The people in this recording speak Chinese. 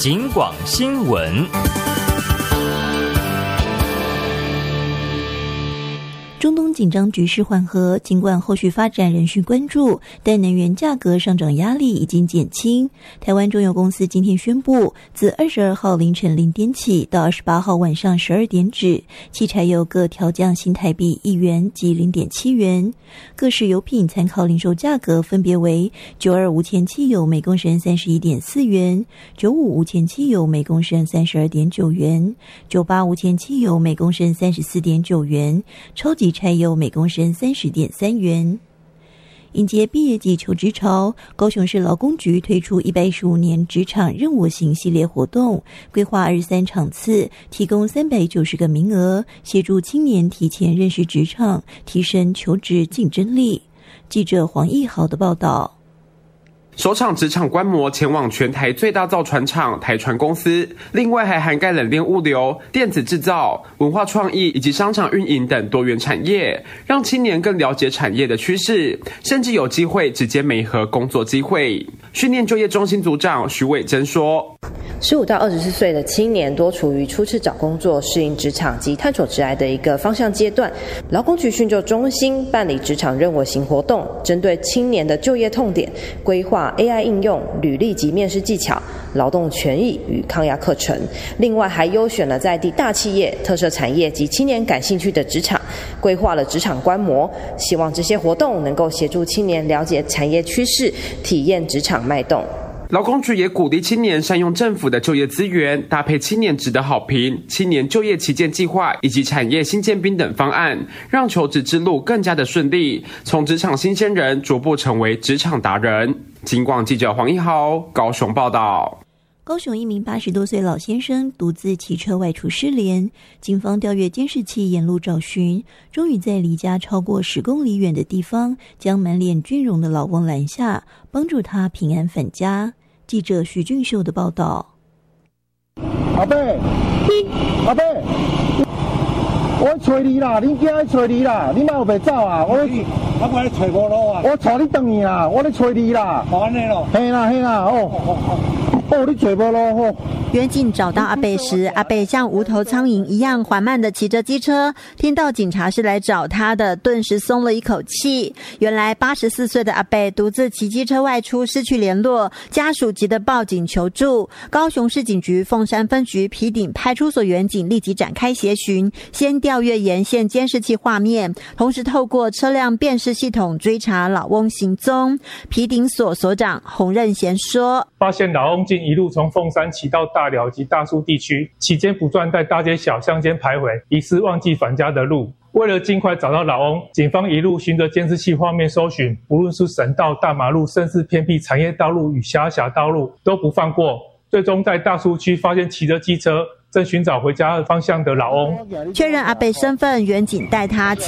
警广新闻。 中东紧张局势缓和，尽管后续发展仍需关注，但能源价格上涨压力已经减轻。台湾中油公司今天宣布，自22号凌晨0点起到28号晚上12点止，汽柴油各调降新台币1元及0.7元。各式油品参考零售价格分别为92无铅汽油每公升31.4元，95无铅汽油每公升32.9元，98无铅汽油每公升34.9元，超级柴油每公升30.3元。迎接毕业季求职潮，高雄市劳工局推出115年职场任我行系列活动，规划23场次，提供390个名额，协助青年提前认识职场，提升求职竞争力。记者黄义豪的报道。 首场职场观摩前往全台最大造船厂台船公司，另外还涵盖冷链物流、电子制造、文化创意以及商场运营等多元产业，让青年更了解产业的趋势，甚至有机会直接媒合工作机会。训练就业中心组长徐伟珍说 ，15到24岁的青年多处于初次找工作、适应职场及探索职涯的一个方向阶段。劳工局训就中心办理职场任我行活动，针对青年的就业痛点，规划AI 应用、履历及面试技巧、劳动权益与抗压课程。另外还优选了在地大企业、特色产业及青年感兴趣的职场，规划了职场观摩，希望这些活动能够协助青年了解产业趋势，体验职场脉动。 劳工局也鼓励青年善用政府的就业资源，搭配青年职的好评、青年就业旗舰计划以及产业新建兵等方案，让求职之路更加的顺利，从职场新鲜人逐步成为职场达人。警广记者黄一豪高雄报道。 高雄一名80多岁老先生独自骑车外出失联，警方调阅监视器沿路找寻，终于在离家超过10公里远的地方将满脸倦容的老翁拦下，帮助他平安返家。记者徐俊秀的报道。 阿伯，我找你啦，恁囝在找你啦，你哪有袂走啊？我来找无路啊！我带你回去啦，我来找你啦。安尼咯？嘿啦，你找无路哦。 远警找到阿伯时，阿伯像无头苍蝇一样缓慢地骑着机车，听到警察是来找他的，顿时松了一口气。原来84岁的阿伯独自骑机车外出，失去联络，家属急得报警求助。高雄市警局凤山分局埤顶派出所员警立即展开协寻，先调阅沿线监视器画面，同时透过车辆辨识系统追查老翁行踪。埤顶所所长洪任贤说， 发现老翁竟一路从凤山骑到大寮及大树地区，期间不断在大街小巷间徘徊，疑似忘记返家的路。为了尽快找到老翁，警方一路循着监视器画面搜寻，不论是省道、大马路，甚至偏僻产业道路与狭小道路都不放过。最终在大树区发现骑着机车正寻找回家方向的老翁。 确认阿伯身份，员警带他